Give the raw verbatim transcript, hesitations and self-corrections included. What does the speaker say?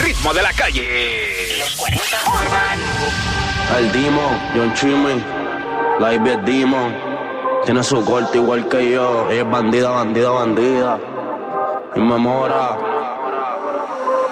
ritmo de la calle. Los cuarenta Urban. El Demon, John Chimmy, la Ivy es Demon. Tiene su corte igual que yo. Ella es bandida, bandida, bandida. Y me mora.